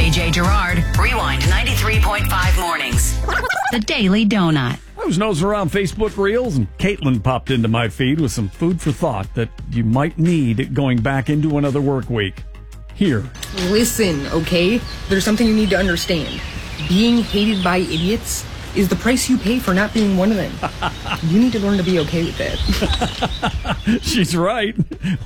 JJ Gerard, Rewind 93.5 Mornings. The Daily Donut. I was nosing around Facebook Reels, and Caitlin popped into my feed with some food for thought that you might need going back into another work week. Here. Listen, okay? There's something you need to understand. Being hated by idiots is the price you pay for not being one of them. You need to learn to be okay with that. She's right.